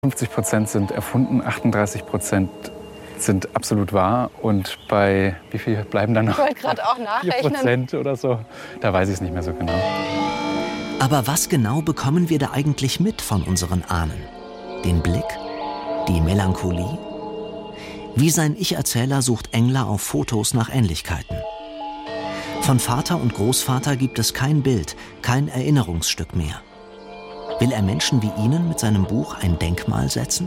50% sind erfunden, 38% sind absolut wahr. Und bei wie viel bleiben dann noch? Ich wollte gerade auch nachrechnen. 4% oder so. Da weiß ich es nicht mehr so genau. Aber was genau bekommen wir da eigentlich mit von unseren Ahnen? Den Blick? Die Melancholie? Wie sein Ich-Erzähler sucht Engler auf Fotos nach Ähnlichkeiten. Von Vater und Großvater gibt es kein Bild, kein Erinnerungsstück mehr. Will er Menschen wie ihnen mit seinem Buch ein Denkmal setzen?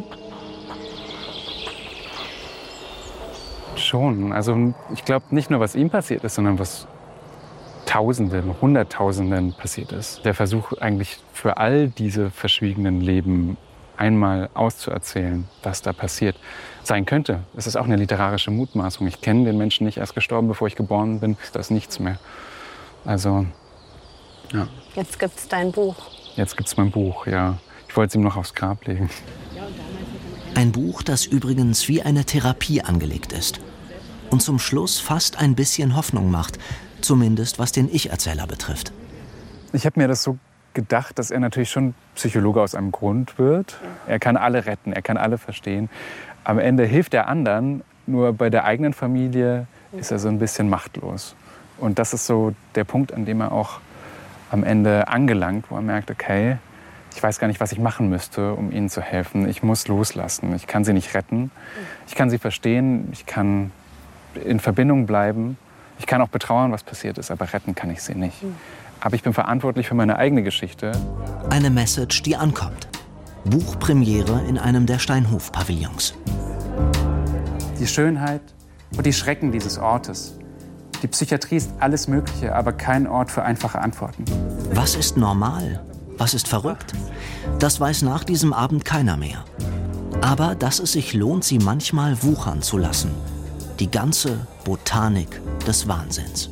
Schon. Also ich glaube nicht nur, was ihm passiert ist, sondern was Tausenden, Hunderttausenden passiert ist. Der Versuch eigentlich für all diese verschwiegenen Leben einmal auszuerzählen, was da passiert sein könnte. Es ist auch eine literarische Mutmaßung. Ich kenne den Menschen nicht, erst gestorben, bevor ich geboren bin. Da ist nichts mehr. Also, ja. Jetzt gibt's dein Buch. Jetzt gibt's mein Buch, ja. Ich wollte es ihm noch aufs Grab legen. Ein Buch, das übrigens wie eine Therapie angelegt ist. Und zum Schluss fast ein bisschen Hoffnung macht. Zumindest was den Ich-Erzähler betrifft. Ich habe mir das so gedacht, dass er natürlich schon Psychologe aus einem Grund wird. Er kann alle retten, er kann alle verstehen. Am Ende hilft er anderen, nur bei der eigenen Familie ist er so ein bisschen machtlos. Und das ist so der Punkt, an dem er auch am Ende angelangt, wo er merkt, okay, ich weiß gar nicht, was ich machen müsste, um ihnen zu helfen. Ich muss loslassen, ich kann sie nicht retten. Ich kann sie verstehen, ich kann in Verbindung bleiben. Ich kann auch betrauern, was passiert ist, aber retten kann ich sie nicht. Aber ich bin verantwortlich für meine eigene Geschichte. Eine Message, die ankommt. Buchpremiere in einem der Steinhof-Pavillons. Die Schönheit und die Schrecken dieses Ortes. Die Psychiatrie ist alles Mögliche, aber kein Ort für einfache Antworten. Was ist normal? Was ist verrückt? Das weiß nach diesem Abend keiner mehr. Aber dass es sich lohnt, sie manchmal wuchern zu lassen. Die ganze Botanik des Wahnsinns.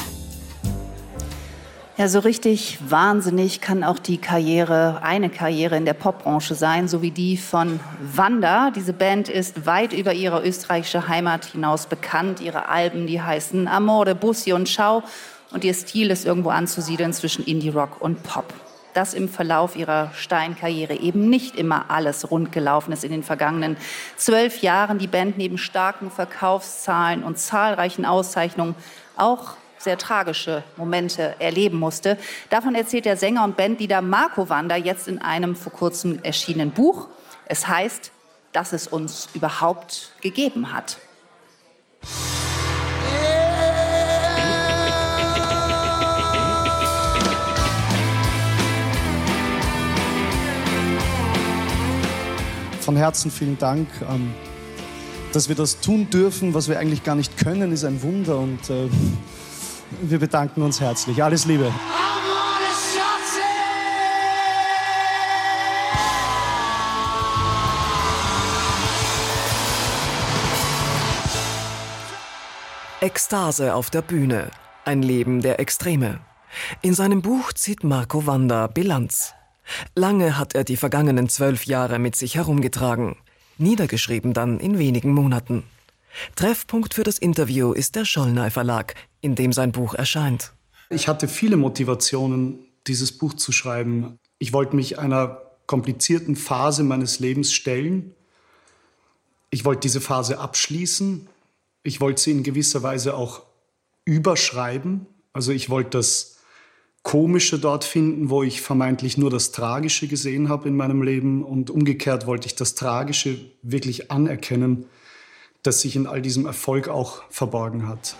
Ja, so richtig wahnsinnig kann auch eine Karriere in der Popbranche sein, so wie die von Wanda. Diese Band ist weit über ihre österreichische Heimat hinaus bekannt. Ihre Alben, die heißen Amore, Bussi und Schau. Und ihr Stil ist irgendwo anzusiedeln zwischen Indie-Rock und Pop. Dass im Verlauf ihrer Steinkarriere eben nicht immer alles rund gelaufen ist in den vergangenen 12 Jahren. Die Band neben starken Verkaufszahlen und zahlreichen Auszeichnungen auch sehr tragische Momente erleben musste. Davon erzählt der Sänger und Bandleader Marco Wanda jetzt in einem vor kurzem erschienenen Buch. Es heißt, dass es uns überhaupt gegeben hat. Von Herzen vielen Dank. Dass wir das tun dürfen, was wir eigentlich gar nicht können, ist ein Wunder. Und wir bedanken uns herzlich. Alles Liebe. Ekstase auf der Bühne. Ein Leben der Extreme. In seinem Buch zieht Marco Wanda Bilanz. Lange hat er die vergangenen 12 Jahre mit sich herumgetragen. Niedergeschrieben dann in wenigen Monaten. Treffpunkt für das Interview ist der Schollnay Verlag, in dem sein Buch erscheint. Ich hatte viele Motivationen, dieses Buch zu schreiben. Ich wollte mich einer komplizierten Phase meines Lebens stellen. Ich wollte diese Phase abschließen. Ich wollte sie in gewisser Weise auch überschreiben. Also ich wollte das Komische dort finden, wo ich vermeintlich nur das Tragische gesehen habe in meinem Leben. Und umgekehrt wollte ich das Tragische wirklich anerkennen, das sich in all diesem Erfolg auch verborgen hat.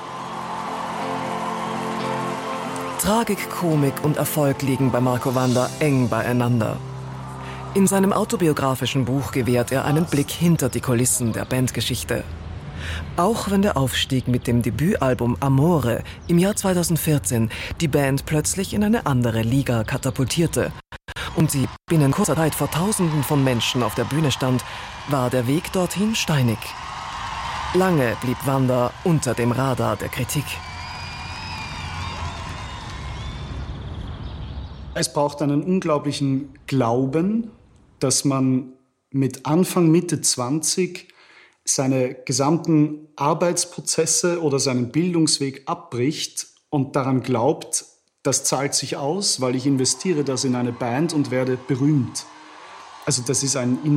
Tragik, Komik und Erfolg liegen bei Marco Wanda eng beieinander. In seinem autobiografischen Buch gewährt er einen Blick hinter die Kulissen der Bandgeschichte. Auch wenn der Aufstieg mit dem Debütalbum Amore im Jahr 2014 die Band plötzlich in eine andere Liga katapultierte und sie binnen kurzer Zeit vor Tausenden von Menschen auf der Bühne stand, war der Weg dorthin steinig. Lange blieb Wanda unter dem Radar der Kritik. Es braucht einen unglaublichen Glauben, dass man mit Anfang, Mitte 20 seine gesamten Arbeitsprozesse oder seinen Bildungsweg abbricht und daran glaubt, das zahlt sich aus, weil ich investiere das in eine Band und werde berühmt. Also das ist ein